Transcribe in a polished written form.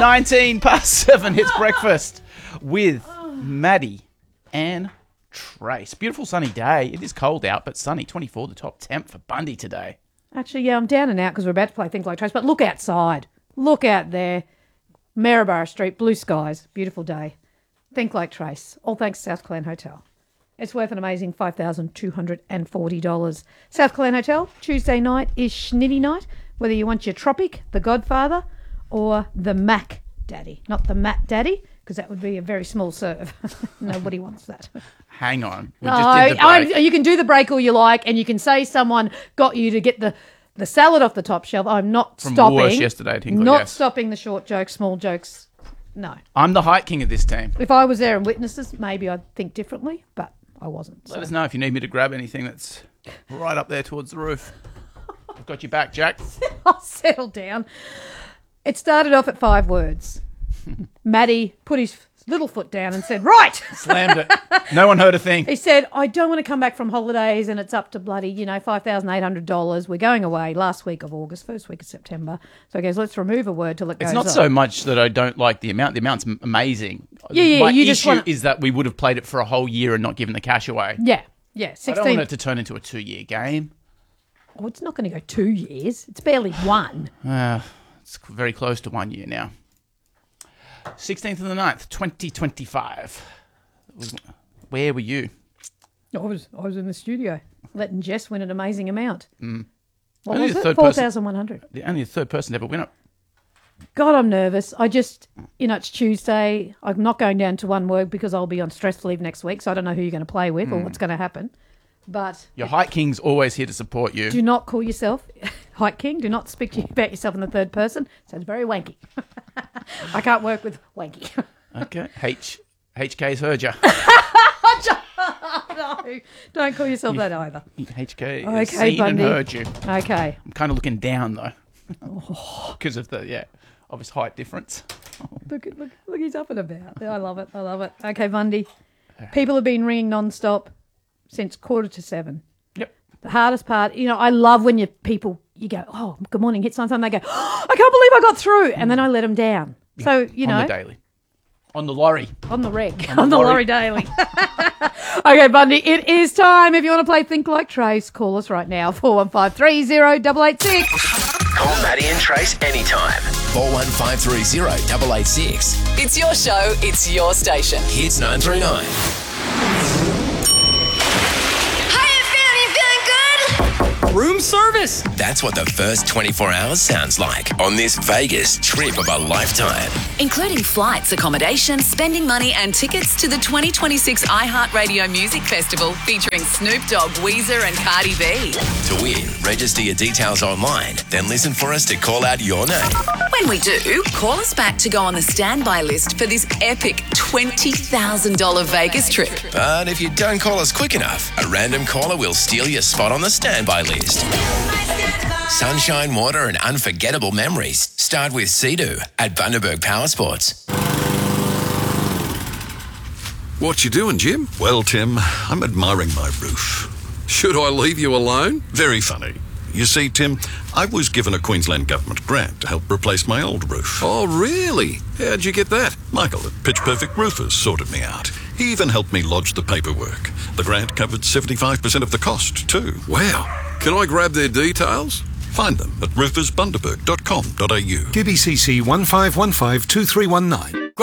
19 past 7, it's breakfast with Maddie and Trace. Beautiful sunny day. It is cold out, but sunny. 24, the top temp for Bundy today. Actually, yeah, I'm down and out because we're about to play Think Like Trace. But look outside. Look out there. Maryborough Street, blue skies, beautiful day. Think Like Trace. All thanks to South Clan Hotel. It's worth an amazing $5,240. South Clan Hotel, Tuesday night is Schnitty night. Whether you want your Tropic, the Godfather, or the Mac Daddy. Not the Matt Daddy, because that would be a very small serve. Nobody wants that. Hang on. We just did the break. You can do the break all you like, and you can say someone got you to get the salad off the top shelf. I'm not From stopping. Woolworths yesterday, Not stopping the short jokes, small jokes. No. I'm the height king of this team. If I was there and witnesses, maybe I'd think differently, but I wasn't. Let us know if you need me to grab anything that's right up there towards the roof. I've got your back, Jack. I'll settle down. It started off at 5 words. Maddie put his little foot down and said, right. Slammed it. No one heard a thing. He said, I don't want to come back from holidays and it's up to bloody, $5,800. We're going away last week of August, first week of September. So he goes, let's remove a word till it goes It's not up. so much that I don't like the amount. The amount's amazing. Yeah, My you just issue is that we would have played it for a whole year and not given the cash away. Yeah, 16. I don't want it to turn into a 2-year game. Oh, it's not going to go 2 years. It's barely one. It's very close to 1 year now. 16th of the 9th, 2025. Where were you? I was in the studio letting Jess win an amazing amount. What Only was the it? third person- 4,100. Only the third person to ever win it. God, I'm nervous. I just, it's Tuesday. I'm not going down to one work because I'll be on stress leave next week, so I don't know who you're going to play with or what's going to happen. But Your height king's always here to support you. do not call yourself Height King. Do not speak about yourself in the third person. Sounds very wanky. I can't work with wanky. Okay. HK's heard you. No, don't call yourself that either. HK Okay, has seen Bundy. and heard you. Okay. I'm kind of looking down, though. Because of the, obvious height difference. Look, he's up and about. I love it. Okay, Bundy. People have been ringing non-stop since 6:45. Yep. The hardest part, I love when you go, oh, good morning, hit something, they go, oh, I can't believe I got through. And then I let them down. Yeah. So, On the daily. On the lorry. On the reg. On the lorry daily. Okay, Bundy, it is time. If you want to play Think Like Trace, call us right now, 41530-886. Call Maddie and Trace anytime. 41530 886. It's your show, it's your station. Hits 939. Room service. That's what the first 24 hours sounds like on this Vegas trip of a lifetime. Including flights, accommodation, spending money and tickets to the 2026 iHeartRadio Music Festival featuring Snoop Dogg, Weezer and Cardi B. To win, register your details online, then listen for us to call out your name. When we do, call us back to go on the standby list for this epic $20,000 Vegas trip. But if you don't call us quick enough, a random caller will steal your spot on the standby list. Sunshine, water and unforgettable memories start with Sea-Doo at Bundaberg Power Sports. What you doing, Jim? Well, Tim, I'm admiring my roof. Should I leave you alone? Very funny. You see, Tim, I was given a Queensland Government grant to help replace my old roof. Oh, really? How'd you get that? Michael at Pitch Perfect Roofers sorted me out. He even helped me lodge the paperwork. The grant covered 75% of the cost, too. Wow. Can I grab their details? Find them at roofersbundaberg.com.au. QBCC 15152319.